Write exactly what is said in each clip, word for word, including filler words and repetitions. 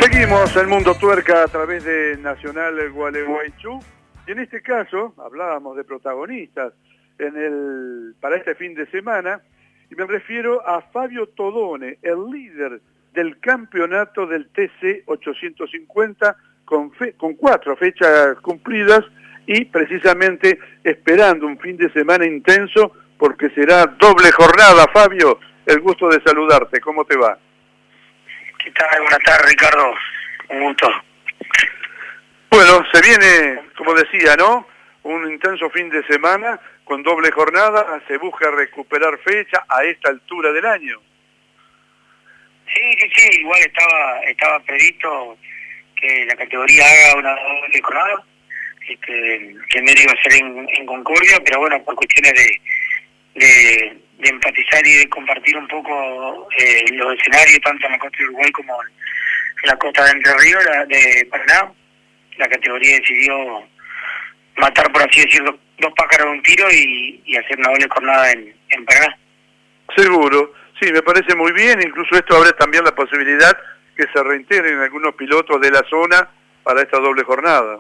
Seguimos el Mundo Tuerca a través de Nacional Gualeguaychú y en este caso hablábamos de protagonistas en el para este fin de semana y me refiero a Fabio Todone, el líder del campeonato del T C ochocientos cincuenta con, fe, con cuatro fechas cumplidas y precisamente esperando un fin de semana intenso porque será doble jornada. Fabio, el gusto de saludarte, ¿cómo te va? ¿Qué tal? Buenas tardes, Ricardo. Un gusto. Bueno, se viene, como decía, ¿no? Un intenso fin de semana con doble jornada. Se busca recuperar fecha a esta altura del año. Sí, sí, sí. Igual estaba estaba previsto que la categoría haga una doble jornada. Este, que medio iba a ser en, en Concordia, pero bueno, por cuestiones de... de de empatizar y de compartir un poco eh, los escenarios, tanto en la costa de Uruguay como en la costa de Entre Ríos, la de Paraná. La categoría decidió matar, por así decirlo, dos pájaros de un tiro y, y hacer una doble jornada en, en Paraná. Seguro, sí, me parece muy bien. Incluso esto abre también la posibilidad que se reintegren algunos pilotos de la zona para esta doble jornada.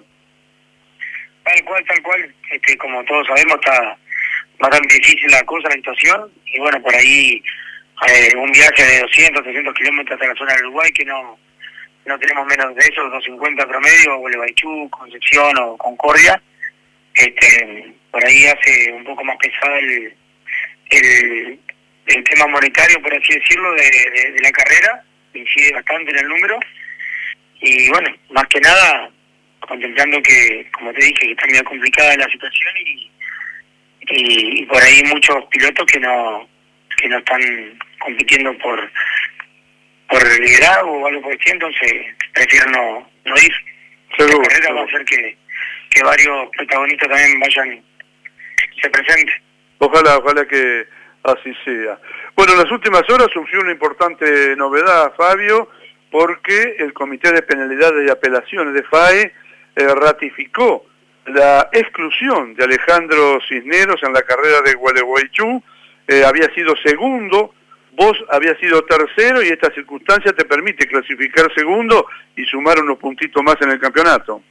Tal cual, tal cual. Este, como todos sabemos, está bastante difícil la cosa, la situación, y bueno, por ahí eh, un viaje de doscientos, trescientos kilómetros hasta la zona del Uruguay, que no no tenemos menos de eso, doscientos cincuenta promedio, Gualeguaychú, Concepción o Concordia, este, por ahí hace un poco más pesado el, el, el tema monetario, por así decirlo, de, de, de la carrera, incide bastante en el número, y bueno, más que nada, contemplando que, como te dije, que está medio complicada la situación y Y, y por ahí muchos pilotos que no que no están compitiendo por por liderazgo o algo por el estilo, entonces prefiero no, no ir. Seguro, la carrera seguro. va a hacer que, que varios protagonistas también vayan, se presenten. Ojalá, ojalá que así sea. Bueno, en las últimas horas surgió una importante novedad, Fabio, porque el Comité de Penalidades y Apelaciones de F A E eh, ratificó la exclusión de Alejandro Cisneros en la carrera de Gualeguaychú. Eh, había sido segundo, vos habías sido tercero y esta circunstancia te permite clasificar segundo y sumar unos puntitos más en el campeonato.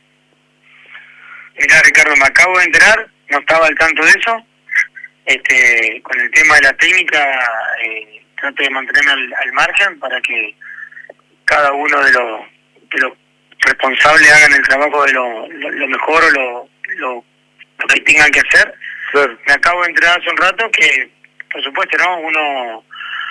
Mirá, Ricardo, me acabo de enterar, no estaba al tanto de eso. Este, con el tema de la técnica, eh, trato de mantenerme al, al margen para que cada uno de los, de los responsables hagan el trabajo de lo, lo, lo mejor o lo, lo, lo que tengan que hacer. Claro. Me acabo de enterar hace un rato que, por supuesto, no uno,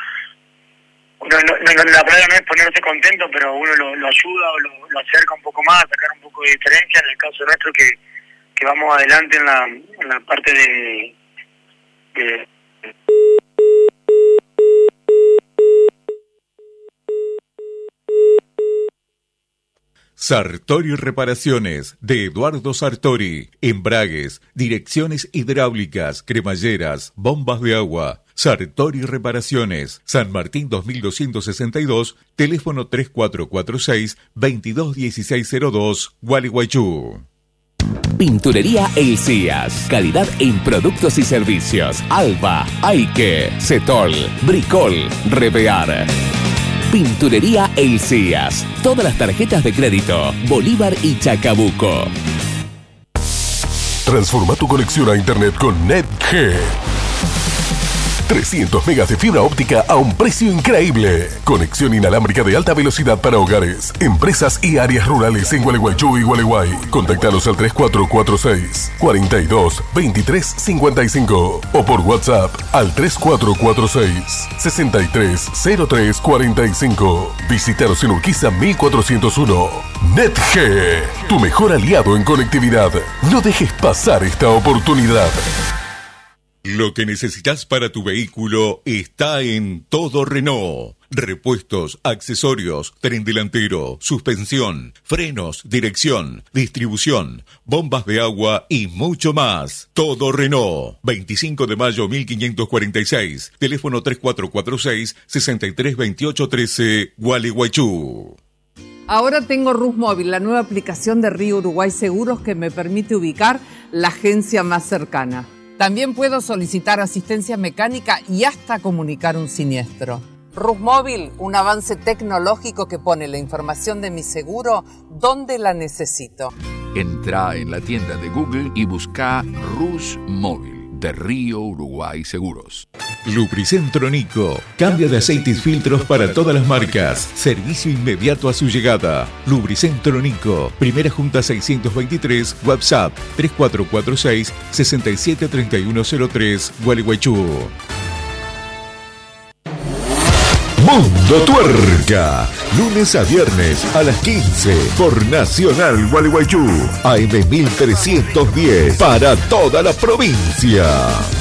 uno no, no, la palabra no es ponerse contento, pero uno lo, lo ayuda o lo, lo acerca un poco más, a sacar un poco de diferencia. En el caso nuestro, que, que vamos adelante en la, en la parte de, de Sartori Reparaciones, de Eduardo Sartori. Embragues, direcciones hidráulicas, cremalleras, bombas de agua. Sartori Reparaciones, San Martín dos mil doscientos sesenta y dos, teléfono tres cuatro cuatro seis, veintidós dieciséis cero dos, Gualeguaychú. Pinturería El Cías. Calidad en productos y servicios. Alba, Aike, Cetol, Bricol, Revear. Pinturería El Cías. Todas las tarjetas de crédito, Bolívar y Chacabuco. Transforma tu conexión a internet con NetG. trescientos megas de fibra óptica a un precio increíble. Conexión inalámbrica de alta velocidad para hogares, empresas y áreas rurales en Gualeguaychú y Gualeguay. Contáctanos al tres cuatro cuatro seis, cuarenta y dos, veintitrés cincuenta y cinco o por WhatsApp al tres cuatro cuatro seis, sesenta y tres cero tres cuarenta y cinco. Visítanos en Urquiza mil cuatrocientos uno. NetG, tu mejor aliado en conectividad. No dejes pasar esta oportunidad. Lo que necesitas para tu vehículo está en Todo Renault. Repuestos, accesorios, tren delantero, suspensión, frenos, dirección, distribución, bombas de agua y mucho más. Todo Renault. veinticinco de mayo mil quinientos cuarenta y seis. Teléfono tres cuatro cuatro seis, sesenta y tres veintiocho trece, Gualeguaychú. Ahora tengo Rus Móvil, la nueva aplicación de Río Uruguay Seguros que me permite ubicar la agencia más cercana. También puedo solicitar asistencia mecánica y hasta comunicar un siniestro. Rusmóvil, un avance tecnológico que pone la información de mi seguro donde la necesito. Entra en la tienda de Google y busca Rusmóvil de Río Uruguay Seguros. Lubricentro Nico. Cambia de aceite y filtros para todas las marcas. Servicio inmediato a su llegada. Lubricentro Nico. Primera Junta seiscientos veintitrés. WhatsApp tres cuatro cuatro seis, seis siete tres uno cero tres. Gualeguaychú. Mundo Tuerca, lunes a viernes a las quince por Nacional Gualeguaychú, A M mil trescientos diez para toda la provincia.